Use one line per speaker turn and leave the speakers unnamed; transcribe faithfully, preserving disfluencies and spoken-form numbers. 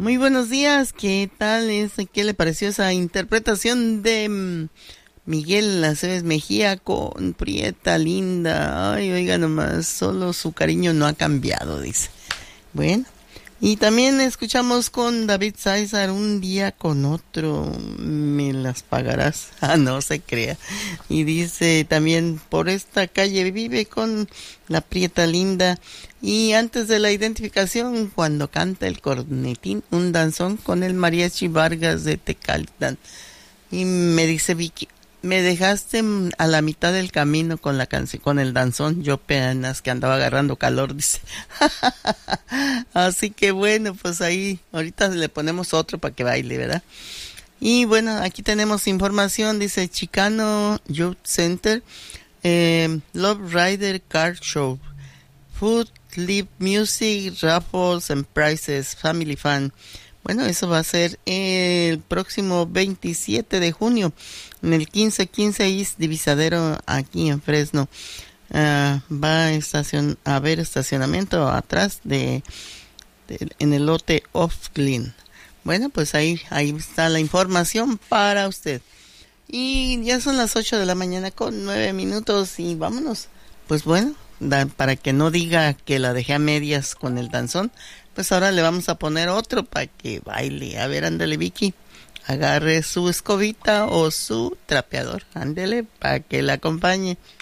Muy buenos días, ¿qué tal es? ¿Qué le pareció esa interpretación de mm, Miguel Aceves Mejía con Prieta Linda? Ay, oiga nomás, solo su cariño no ha cambiado, dice. Bueno, y también escuchamos con David César, Un día con otro, me las pagarás. Ah, no se crea. Y dice también, Por esta calle vive con la Prieta Linda. Y antes de la identificación, cuando canta el cornetín, un danzón con el Mariachi Vargas de Tecalitán. Y me dice Vicky, me dejaste a la mitad del camino con la canción, con el danzón, yo apenas que andaba agarrando calor, dice. Así que bueno, pues ahí, ahorita le ponemos otro para que baile, ¿verdad? Y bueno, aquí tenemos información, dice Chicano Youth Center, eh, Love Rider Car Show, Food, Live Music, Raffles and Prizes, Family Fun. Bueno, eso va a ser el próximo veintisiete de junio, en el quince quince East Divisadero, aquí en Fresno. Uh, va a, estacion a haber estacionamiento atrás de, de en el lote Off-Clean. Bueno, pues ahí, ahí está la información para usted. Y ya son las ocho de la mañana con nueve minutos y vámonos. Pues bueno, da, para que no diga que la dejé a medias con el danzón, pues ahora le vamos a poner otro para que baile. A ver, ándale Vicky, agarre su escobita o su trapeador, ándele para que la acompañe.